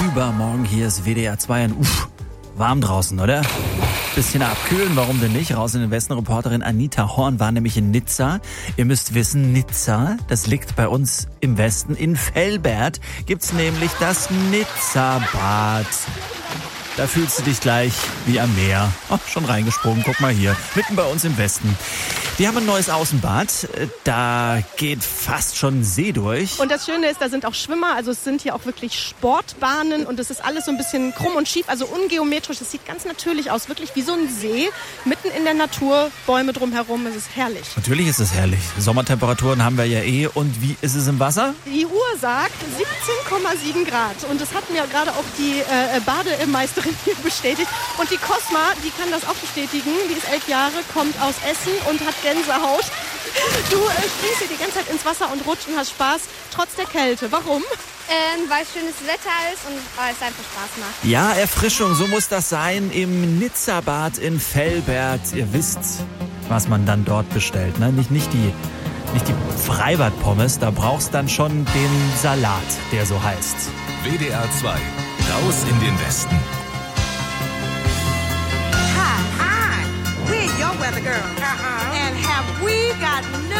übermorgen. Hier ist WDR 2 und warm draußen, oder? Bisschen abkühlen, warum denn nicht? Raus in den Westen. Reporterin Anita Horn war nämlich in Nizza. Ihr müsst wissen, Nizza, das liegt bei uns im Westen. In Velbert gibt's nämlich das Nizza-Bad. Da fühlst du dich gleich wie am Meer. Oh, schon reingesprungen, guck mal hier, mitten bei uns im Westen. Die haben ein neues Außenbad, da geht fast schon See durch. Und das Schöne ist, da sind auch Schwimmer, also es sind hier auch wirklich Sportbahnen und es ist alles so ein bisschen krumm und schief, also ungeometrisch. Es sieht ganz natürlich aus, wirklich wie so ein See, mitten in der Natur, Bäume drumherum, es ist herrlich. Natürlich ist es herrlich. Sommertemperaturen haben wir ja eh. Und wie ist es im Wasser? Die Uhr sagt 17,7 Grad und das hat mir gerade auch die Bademeisterin hier bestätigt. Und die Cosma, die kann das auch bestätigen, die ist 11 Jahre, kommt aus Essen und hat Gänsehaut. Du springst hier die ganze Zeit ins Wasser und rutscht und hast Spaß, trotz der Kälte. Warum? Weil es schönes Wetter ist und weil es einfach Spaß macht. Ja, Erfrischung, so muss das sein im Nizza-Bad in Velbert. Ihr wisst, was man dann dort bestellt, ne? Nicht die Freibad-Pommes, da brauchst dann schon den Salat, der so heißt. WDR 2, raus in den Westen. Hi, we're your weather girls. And have we got